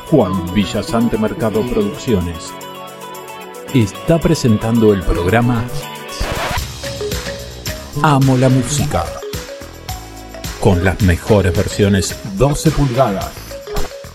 Juan Villasante Mercado Producciones está presentando el programa Amo la Música, con las mejores versiones 12 pulgadas.